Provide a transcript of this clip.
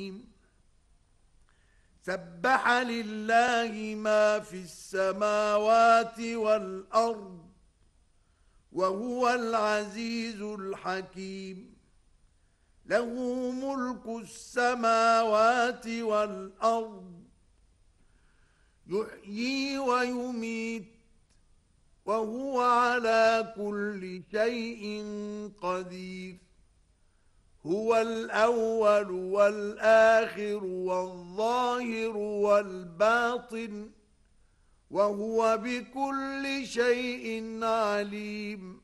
سبح لله ما في السماوات والأرض وهو العزيز الحكيم. له ملك السماوات والأرض يحيي ويميت وهو على كل شيء قدير. هو الأول والآخر والظاهر والباطن وهو بكل شيء عليم.